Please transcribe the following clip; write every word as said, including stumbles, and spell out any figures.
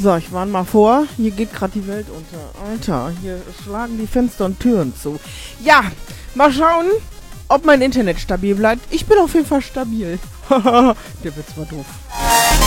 So, ich warne mal vor. Hier geht gerade die Welt unter. Alter, hier schlagen die Fenster und Türen zu. Ja, mal schauen, ob mein Internet stabil bleibt. Ich bin auf jeden Fall stabil. Der Witz war doof.